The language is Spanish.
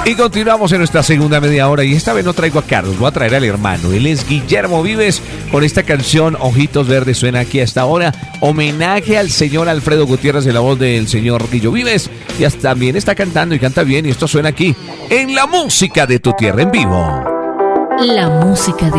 Y continuamos en nuestra segunda media hora y esta vez no traigo a Carlos, voy a traer al hermano. Él es Guillermo Vives con esta canción Ojitos Verdes, suena aquí hasta ahora. Homenaje al señor Alfredo Gutiérrez de la voz del señor Guillo Vives. Y hasta también está cantando y canta bien y esto suena aquí en La Música de tu Tierra en vivo. La música de